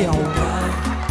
跳啊。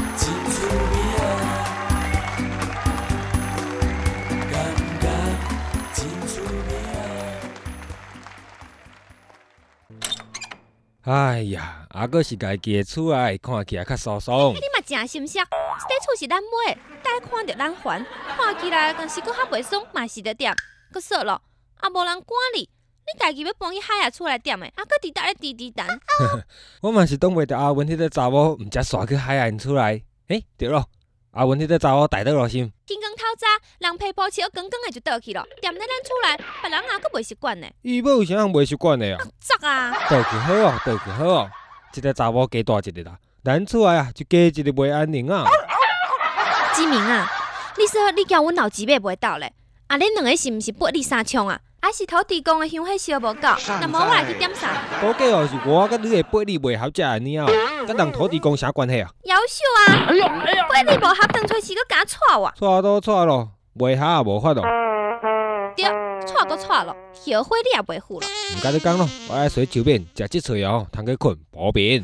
哎呀，还阁是家己的厝啊，看起来较舒爽。 你嘛真心塞，这厝是咱买的，大家看着咱还，看起来但是佫较袂爽，嘛是得点。佫说咯，也无人管你，你家己要搬去海仔厝来点的，还佫伫搭咧滴滴等。 我嘛是挡袂着阿文迄个查某，毋则刷去海仔因厝来。对咯，阿文迄个查某带倒落心。 天光透早，人皮包笑光光的就倒去了，踮在咱厝内，别人也佫袂习惯呢。 伊要有啥人袂习惯的啊？ 作啊！ 倒去好哦，倒去好哦。即个查某加大一个啦，咱厝内啊就加一个袂安宁啊。 志明啊，你说你交阮老姊妹袂斗咧？啊，恁两个是毋是拔你三枪啊？还是土地公的香火烧无够？那么我来去点啥？ 估计哦是我甲你的八字袂合才安尼啊，甲人土地公啥关系啊？ 夭寿啊！八字无合，当初是佮敢娶我？ 娶都娶咯，袂合也无法咯。 对，娶佮娶咯，后悔你也袂负咯。 毋甲你讲咯，我爱洗手面，食即喙哦，通去困保眠。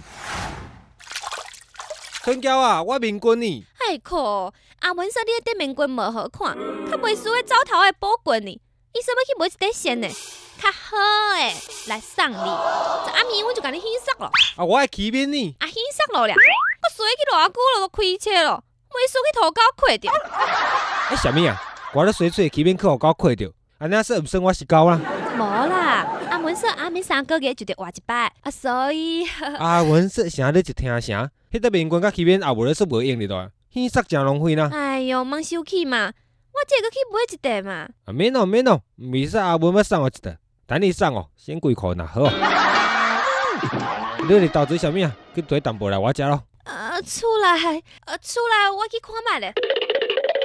春娇啊，我面棍呢？ 哎靠！阿文说你的顶面棍无好看，较袂输个走头的宝棍呢。你说要去买一块线呢？较好诶，来送你。这暗暝我就甲你显色咯。 啊，我爱起面呢。 啊，显色咯了，我洗去偌久了，都开车咯，袂输去土狗开着。 啥物啊？我咧洗喙起面去互狗开着，安尼说毋算我是狗啦。 无啦，阿文说阿暝3个月就得换一摆，啊，所以。 阿文说啥你一听啥？迄个面棍甲起面也无咧说无用哩咯，显色真浪费啦。 哎哟，莫生气嘛，我这个去买一袋嘛。 啊，免咯免咯，袂使阿文要送我一袋，等你送哦，先几箍若好。你伫投资啥物啊？去摕淡薄来我食咯。 厝内，我去看卖咧。